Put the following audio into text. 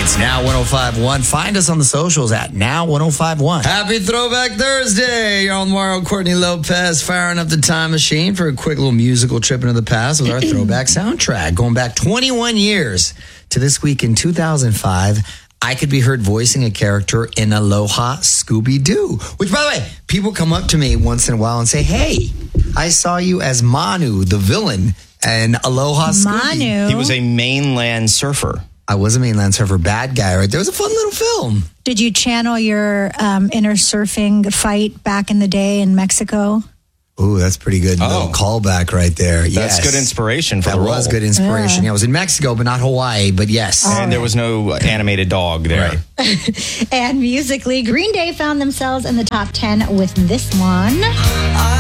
It's Now 105.1. Find us on the socials at Now 105.1. Happy Throwback Thursday. You're on Mario Courtney Lopez firing up the time machine for a quick little musical trip into the past with our throwback soundtrack. Going back 21 years to this week in 2005, I could be heard voicing a character in Aloha Scooby-Doo. Which, by the way, people come up to me once in a while and say, hey, I saw you as Manu, the villain, and Aloha Scooby. Manu. He was a mainland surfer. I was a mainland surfer, bad guy, right? There was a fun little film. Did you channel your inner surfing fight back in the day in Mexico? Ooh, that's pretty good. Little callback right there. That's good inspiration for the role. That was good inspiration. Yeah, it was in Mexico, but not Hawaii, but yes. And there was no animated dog there. Right. And musically, Green Day found themselves in the top 10 with this one.